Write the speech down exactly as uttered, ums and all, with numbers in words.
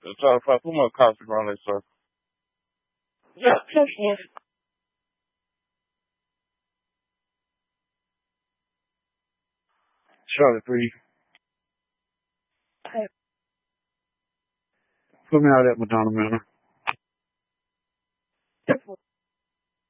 I'm trying to find, put my coffee around that circle. Yeah, come on. Charlotte three. Put me out at Madonna Manor.